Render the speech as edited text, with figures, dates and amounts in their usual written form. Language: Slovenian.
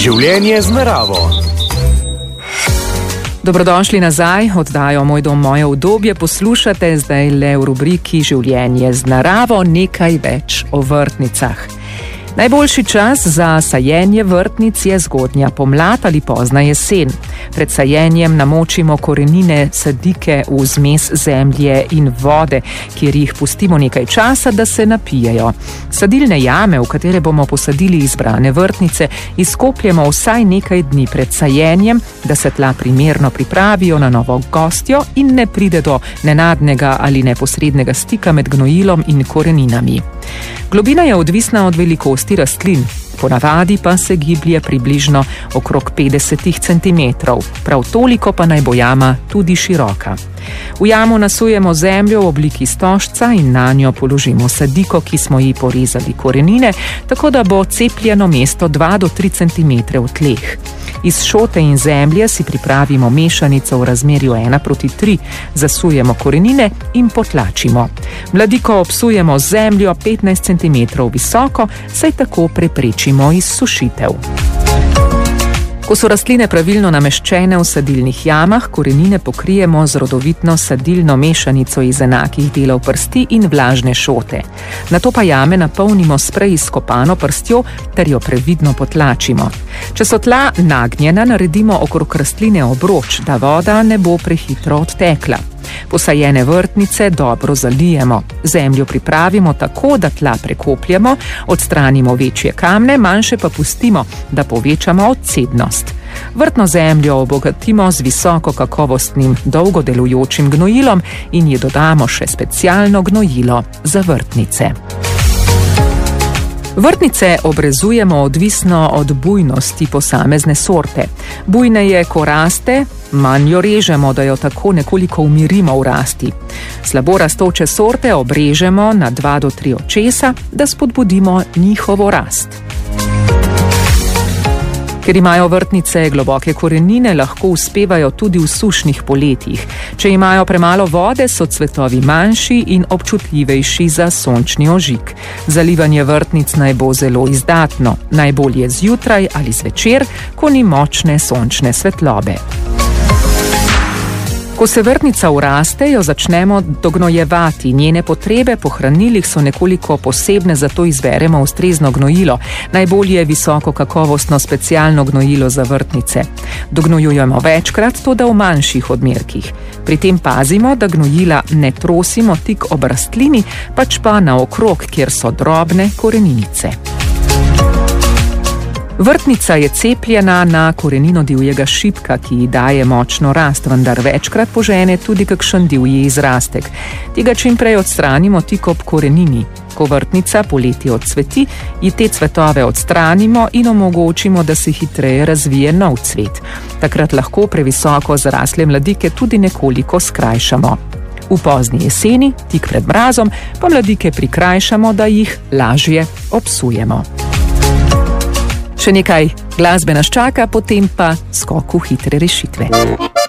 Življenje z naravo. Dobrodošli nazaj, oddajo Moj dom, moje udobje poslušate zdaj le v rubriki Življenje z naravo, nekaj več o vrtnicah. Najboljši čas za sajenje vrtnic je zgodnja pomlad ali pozna jesen. Pred sajenjem namočimo korenine sadike v zmes zemlje in vode, kjer jih pustimo nekaj časa, da se napijejo. Sadilne jame, v katere bomo posadili izbrane vrtnice, izkopljemo vsaj nekaj dni pred sajenjem, da se tla primerno pripravijo na novo gostjo in ne pride do nenadnega ali neposrednega stika med gnojilom in koreninami. Globina je odvisna od velikosti rastlin, ponavadi pa se giblje približno okrog 50 cm, prav toliko pa naj bo jama tudi široka. V jamo nasujemo zemljo v obliki stožca in nanjo položimo sadiko, ki smo ji porezali korenine, tako da bo cepljeno mesto 2 do 3 cm v tleh. Iz šote in zemlje si pripravimo mešanico v razmerju 1:3, zasujemo korenine in potlačimo. Mladiko obsujemo z zemljo 15 cm visoko, saj tako preprečimo izsušitev. Ko so rastline pravilno nameščene v sadilnih jamah, korenine pokrijemo z rodovitno sadilno mešanico iz enakih delov prsti in vlažne šote. Nato pa jame napolnimo s preizkopano prstjo ter jo previdno potlačimo. Če so tla nagnjena, naredimo okrog rastline obroč, da voda ne bo prehitro odtekla. Posajene vrtnice dobro zalijemo. Zemljo pripravimo tako, da tla prekopljemo, odstranimo večje kamne, manjše pa pustimo, da povečamo odcednost. Vrtno zemljo obogatimo z visoko kakovostnim, dolgo delujočim gnojilom in ji dodamo še specialno gnojilo za vrtnice. Vrtnice obrezujemo odvisno od bujnosti posamezne sorte. Bujneje, ko raste, manj jo režemo, da jo tako nekoliko umirimo v rasti. Slabo rastoče sorte obrežemo na 2 do 3 očesa, da spodbudimo njihovo rast. Ker imajo vrtnice globoke korenine, lahko uspevajo tudi v sušnih poletjih. Če imajo premalo vode, so cvetovi manjši in občutljivejši za sončni ožig. Zalivanje vrtnic naj bo zelo izdatno, najbolje zjutraj ali zvečer, ko ni močne sončne svetlobe. Ko se vrtnica uraste, jo začnemo dognojevati. Njene potrebe po hranilih so nekoliko posebne, zato izberemo ustrezno gnojilo. Najbolje visoko kakovostno specialno gnojilo za vrtnice. Dognojujemo večkrat, toda v manjših odmerkih. Pri tem pazimo, da gnojila ne trosimo tik ob rastlini, pač pa naokrog, kjer so drobne koreninice. Vrtnica je cepljena na korenino divjega šipka, ki ji daje močno rast, vendar večkrat požene tudi kakšen divji izrastek. Tega čim prej odstranimo tik ob korenini. Ko vrtnica poleti odcveti, ji te cvetove odstranimo in omogočimo, da se hitreje razvije nov cvet. Takrat lahko previsoko zrasle mladike tudi nekoliko skrajšamo. V pozni jeseni, tik pred mrazom, pa mladike prikrajšamo, da jih lažje obsujemo. Še nekaj glasbe nas čaka, potem pa skok v hitre rešitve.